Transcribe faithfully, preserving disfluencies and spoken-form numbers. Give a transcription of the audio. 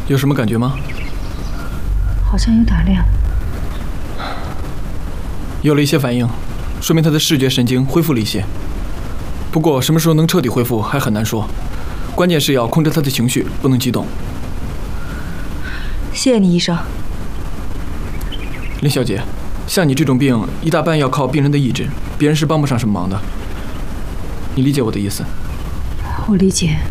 有什么感觉吗？ 好像有点亮。 有了一些反应，说明他的视觉神经恢复了一些。不过什么时候能彻底恢复还很难说，关键是要控制他的情绪，不能激动。 谢谢你，医生。 林小姐，像你这种病，一大半要靠病人的意志，别人是帮不上什么忙的。你理解我的意思？ 我理解。